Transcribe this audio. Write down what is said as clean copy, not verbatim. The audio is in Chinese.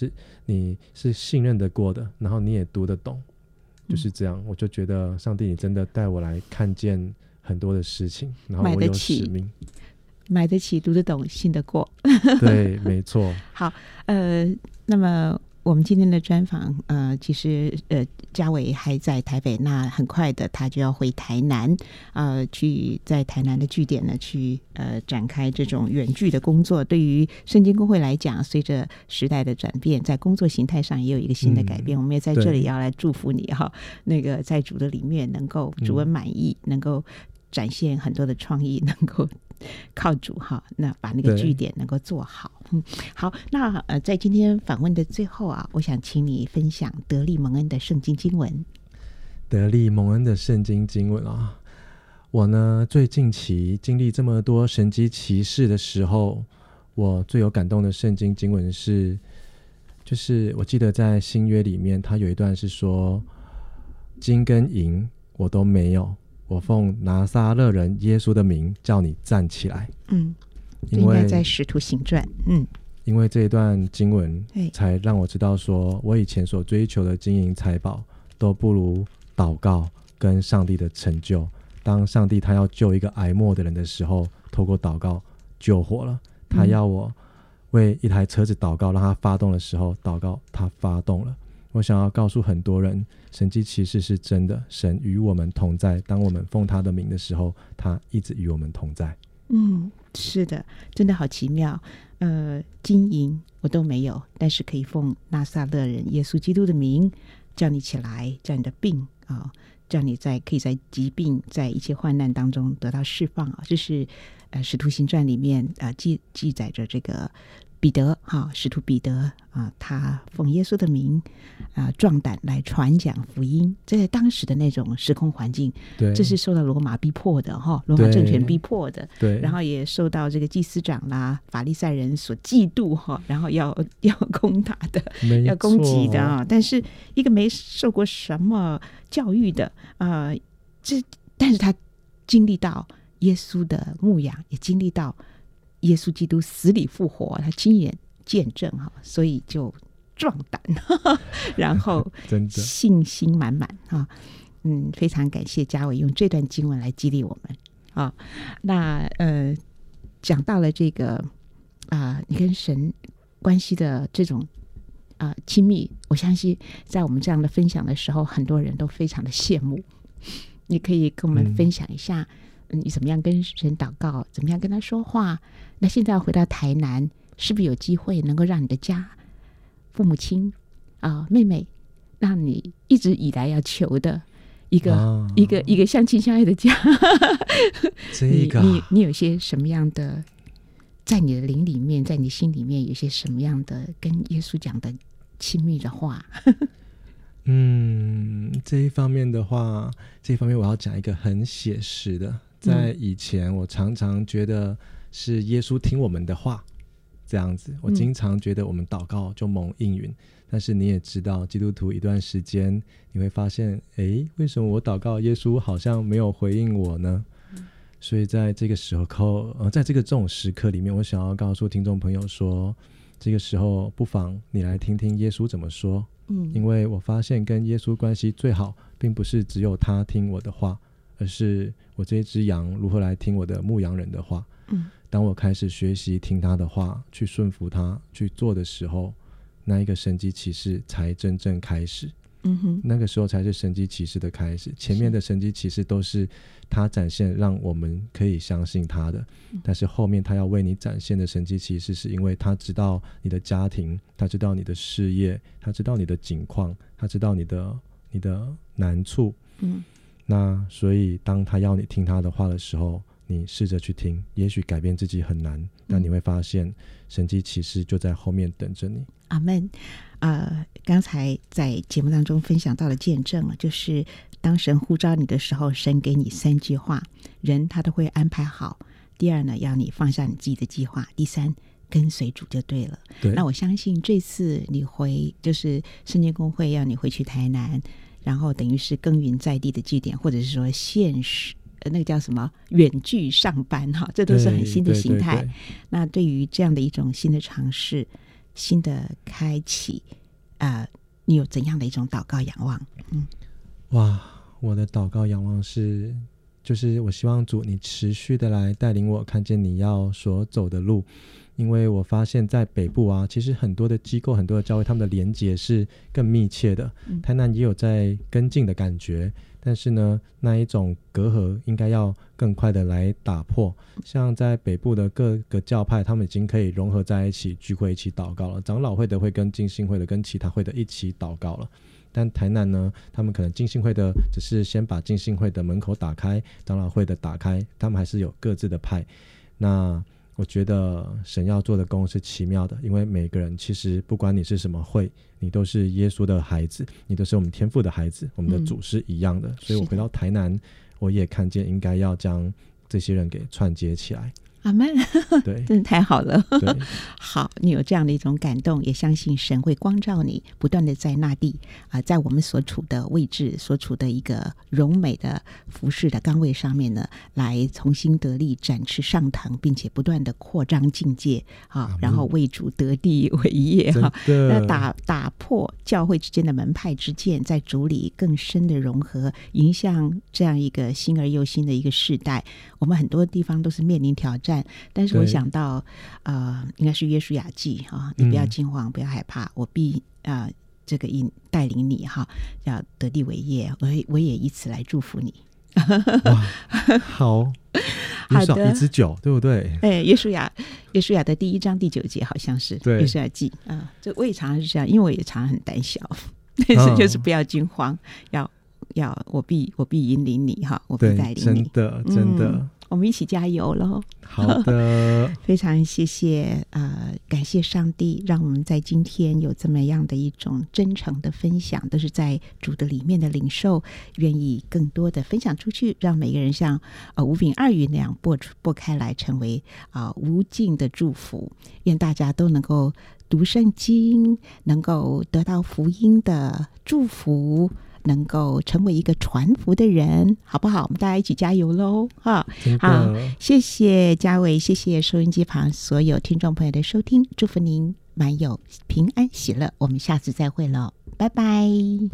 你是信任得过的，然后你也读得懂，就是这样。我就觉得上帝你真的带我来看见很多的事情，然后我有使命， 买得起读得懂信得过对，没错。 好，那么我们今天的专访其实嘉伟还在台北，那很快的他就要回台南去在台南的据点呢去展开这种远距的工作。对于圣经公会来讲，随着时代的转变，在工作形态上也有一个新的改变，我们也在这里要来祝福你哈，那个在主的里面能够主恩满意，能够展现很多的创意，能够靠主哈，那把那个据点能够做好。好，那在今天访问的最后我想请你分享得力蒙恩的圣经经文。 得力蒙恩的圣经经文我呢最近期经历这么多神迹奇事的时候，我最有感动的圣经经文是，就是我记得在新约里面，它有一段是说，金跟银我都没有，我奉拿撒勒人耶稣的名叫你站起来。 应该在使徒行传。 因为这一段经文才让我知道说，我以前所追求的金银财宝都不如祷告跟上帝的成就。当上帝他要救一个挨默的人的时候，透过祷告救活了。他要我为一台车子祷告，让它发动的时候，祷告它发动了。我想要告诉很多人，神迹奇事是真的，神与我们同在。当我们奉他的名的时候，他一直与我们同在。 是的，真的好奇妙。金银我都没有，但是可以奉拿撒勒人耶稣基督的名叫你起来，叫你的病叫你可以在疾病在一切患难当中得到释放这是使徒行传里面记载着这个彼得使徒彼得他奉耶稣的名壮胆来传讲福音。在当时的那种时空环境，这是受到罗马逼迫的罗马政权逼迫的，然后也受到这个祭司长啦法利赛人所嫉妒然后要攻打的，要攻击的但是一个没受过什么教育的但是他经历到耶稣的牧养，也经历到耶稣基督死里复活，他亲眼见证所以就壮胆然后信心满满非常感谢嘉伟用这段经文来激励我们那讲到了这个你跟神关系的这种亲密，我相信在我们这样的分享的时候，很多人都非常的羡慕。你可以跟我们分享一下你怎么样跟神祷告，怎么样跟他说话。那现在回到台南，是不是有机会能够让你的家父母亲妹妹，让你一直以来要求的一个相亲相爱的家你有些什么样的，在你的灵里面，在你心里面有些什么样的跟耶稣讲的亲密的话这一方面的话，我要讲一个很写实的。在以前我常常觉得是耶稣听我们的话这样子，我经常觉得我们祷告就蒙应允，但是你也知道基督徒一段时间你会发现为什么我祷告耶稣好像没有回应我呢？所以在这个时候在这种时刻里面，我想要告诉听众朋友说，这个时候不妨你来听听耶稣怎么说。因为我发现跟耶稣关系最好并不是只有他听我的话，而是我这只羊如何来听我的牧羊人的话。当我开始学习听他的话，去顺服他去做的时候，那一个神迹奇事才真正开始。那个时候才是神迹奇事的开始。前面的神迹奇事都是他展现让我们可以相信他的，但是后面他要为你展现的神迹奇事，是因为他知道你的家庭，他知道你的事业，他知道你的境况，他知道你的难处。那所以当他要你听他的话的时候，你试着去听，也许改变自己很难，但你会发现神迹奇事就在后面等着你。 阿们。刚才在节目当中分享到了见证，就是当神呼召你的时候，神给你3句话，人他都会安排好。第二呢，要你放下你自己的计划。第三，跟随主就对了。那我相信这次你就是圣经公会要你回去台南，然后等于是耕耘在地的据点，或者是说现实那个叫什么远距上班这都是很新的形态。那对于这样的一种新的尝试， 新的开启，你有怎样的一种祷告仰望？ 哇，我的祷告仰望是，就是我希望主你持续的来带领我看见你要所走的路。因为我发现在北部啊，其实很多的机构很多的教会他们的连结是更密切的，台南也有在跟进的感觉，但是呢那一种隔阂应该要更快的来打破。像在北部的各个教派他们已经可以融合在一起聚会一起祷告了，长老会的会跟浸信会的跟其他会的一起祷告了，但台南呢他们可能浸信会的只是先把浸信会的门口打开，长老会的打开，他们还是有各自的派。那我觉得神要做的工是奇妙的，因为每个人其实不管你是什么会，你都是耶稣的孩子，你都是我们天父的孩子，我们的主是一样的，所以我回到台南我也看见应该要将这些人给串接起来。 阿们， 对， 真的太好了。 对， 好，你有这样的一种感动，也相信神会光照你，不断的在那地在我们所处的位置，所处的一个荣美的服侍的岗位上面呢，来重新得力，展翅上腾，并且不断的扩张境界然后为主得地为业那打破教会之间的门派之见，在主里更深的融合，迎向这样一个新而又新的一个世代。我们很多地方都是面临挑战，但是我想到应该是约书亚记你不要惊慌，不要害怕，我必这个带领你要得地为业，我也以此来祝福你。 哇，好，约书亚1至9对不对？ 约书亚的第1章第9节好像是约书亚记这我也常常是这样，因为我也常常很胆小，但是就是不要惊慌，要我必引领你我必带领你， 真的我们一起加油咯。 好的非常谢谢感谢上帝让我们在今天有这么样的一种真诚的分享，都是在主的里面的领受，愿意更多的分享出去，让每个人像五饼二鱼那样拨开来，成为无尽的祝福。愿大家都能够读圣经，能够得到福音的祝福，能够成为一个传福的人，好不好？我们大家一起加油喽！好，谢谢嘉伟，谢谢收音机旁所有听众朋友的收听，祝福您满有平安喜乐。我们下次再会了，拜拜。